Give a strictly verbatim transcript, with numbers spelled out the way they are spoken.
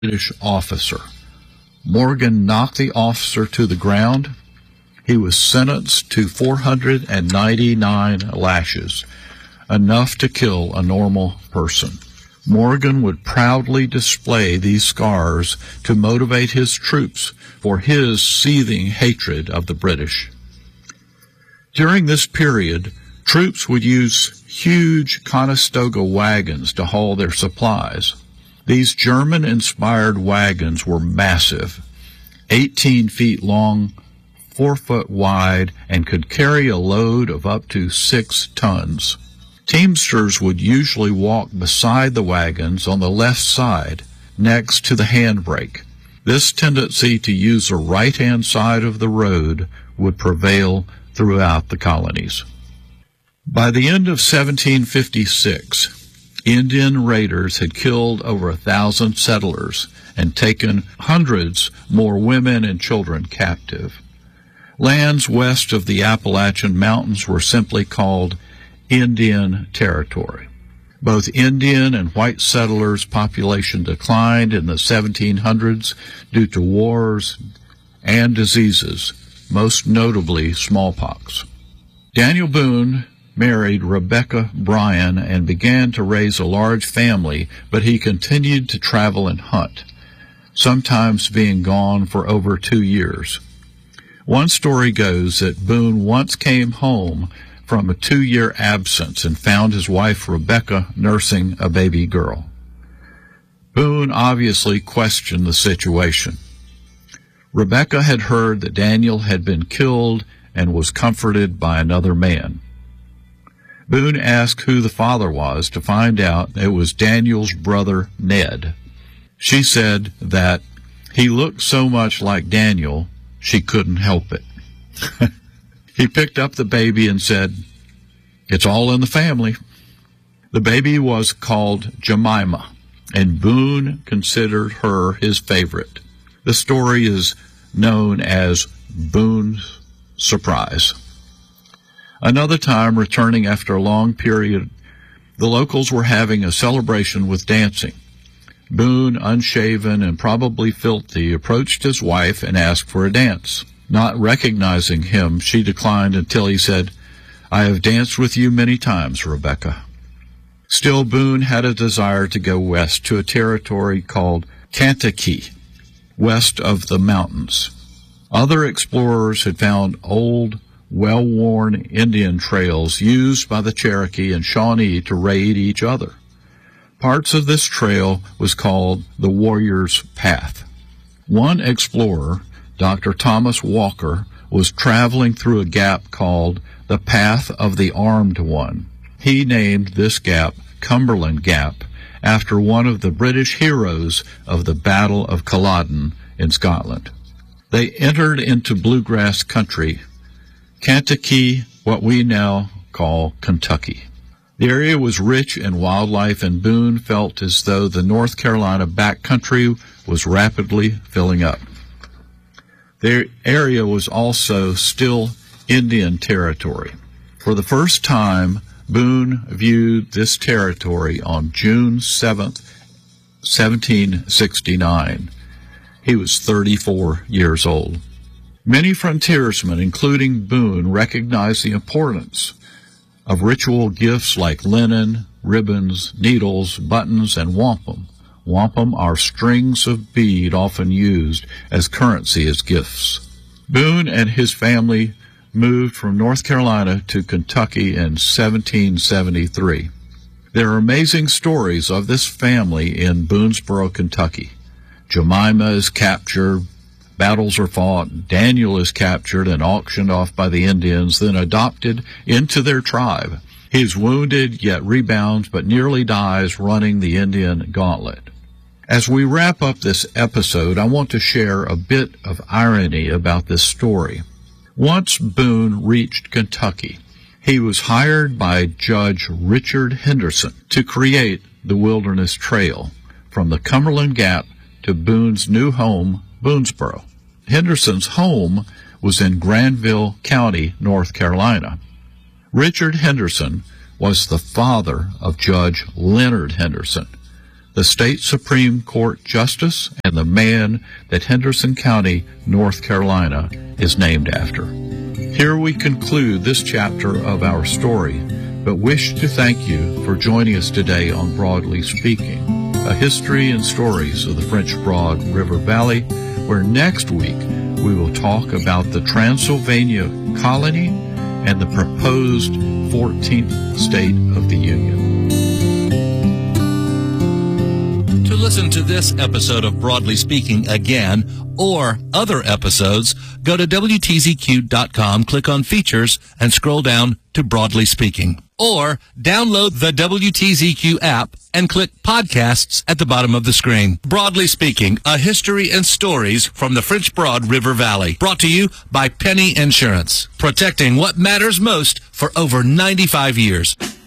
British officer. Morgan knocked the officer to the ground. He was sentenced to four hundred ninety-nine lashes, enough to kill a normal person. Morgan would proudly display these scars to motivate his troops for his seething hatred of the British. During this period, troops would use huge Conestoga wagons to haul their supplies. These German-inspired wagons were massive, eighteen feet long, four foot wide, and could carry a load of up to six tons. Teamsters would usually walk beside the wagons on the left side, next to the handbrake. This tendency to use the right-hand side of the road would prevail throughout the colonies. By the end of seventeen fifty-six, Indian raiders had killed over a thousand settlers and taken hundreds more women and children captive. Lands west of the Appalachian Mountains were simply called Indian Territory. Both Indian and white settlers' population declined in the seventeen hundreds due to wars and diseases, most notably smallpox. Daniel Boone married Rebecca Bryan and began to raise a large family, but he continued to travel and hunt, sometimes being gone for over two years. One story goes that Boone once came home from a two-year absence and found his wife Rebecca nursing a baby girl. Boone obviously questioned the situation. Rebecca had heard that Daniel had been killed and was comforted by another man. Boone asked who the father was to find out it was Daniel's brother Ned. She said that he looked so much like Daniel, she couldn't help it. He picked up the baby and said, "It's all in the family." The baby was called Jemima, and Boone considered her his favorite. The story is known as Boone's Surprise. Another time, returning after a long period, the locals were having a celebration with dancing. Boone, unshaven and probably filthy, approached his wife and asked for a dance. Not recognizing him, she declined until he said, "I have danced with you many times, Rebecca." Still, Boone had a desire to go west to a territory called Kankakee, west of the mountains. Other explorers had found old, well-worn Indian trails used by the Cherokee and Shawnee to raid each other. Parts of this trail was called the Warrior's Path. One explorer, Doctor Thomas Walker, was traveling through a gap called the Path of the Armed One. He named this gap Cumberland Gap after one of the British heroes of the Battle of Culloden in Scotland. They entered into bluegrass country, Kankakee, what we now call Kentucky. The area was rich in wildlife, and Boone felt as though the North Carolina backcountry was rapidly filling up. The area was also still Indian territory. For the first time, Boone viewed this territory on June seventh, seventeen sixty-nine. He was thirty-four years old. Many frontiersmen, including Boone, recognized the importance of ritual gifts like linen, ribbons, needles, buttons, and wampum. Wampum are strings of bead often used as currency as gifts. Boone and his family moved from North Carolina to Kentucky in seventeen seventy-three. There are amazing stories of this family in Boonesboro, Kentucky. Jemima is captured, battles are fought, Daniel is captured and auctioned off by the Indians, then adopted into their tribe. He is wounded, yet rebounds, but nearly dies running the Indian gauntlet. As we wrap up this episode, I want to share a bit of irony about this story. Once Boone reached Kentucky, he was hired by Judge Richard Henderson to create the Wilderness Trail from the Cumberland Gap to Boone's new home, Boonesboro. Henderson's home was in Granville County, North Carolina. Richard Henderson was the father of Judge Leonard Henderson, the state Supreme Court Justice, and the man that Henderson County, North Carolina, is named after. Here we conclude this chapter of our story, but wish to thank you for joining us today on Broadly Speaking, a history and stories of the French Broad River Valley, where next week we will talk about the Transylvania colony and the proposed fourteenth state of the Union. To listen to this episode of Broadly Speaking again, or other episodes, go to W T Z Q dot com, click on Features, and scroll down to Broadly Speaking. Or download the W T Z Q app and click Podcasts at the bottom of the screen. Broadly Speaking, a history and stories from the French Broad River Valley. Brought to you by Penny Insurance, protecting what matters most for over ninety-five years.